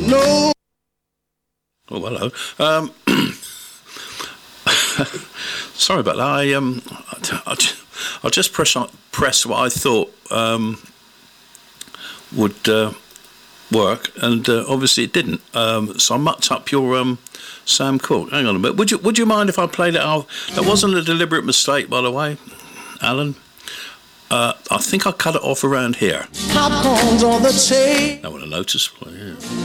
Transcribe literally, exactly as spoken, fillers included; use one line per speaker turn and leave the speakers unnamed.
No.
Oh, hello. Um, sorry about that. I um, I, I just press press what I thought um, would uh, work, and uh, obviously it didn't. Um, so I mucked up your um, Sam Cooke. Hang on a minute. Would you Would you mind if I played it out? That wasn't a deliberate mistake, by the way, Alan. Uh, I think I cut it off around here.
Popcorn's on the table.
That would have noticed. Well, yeah.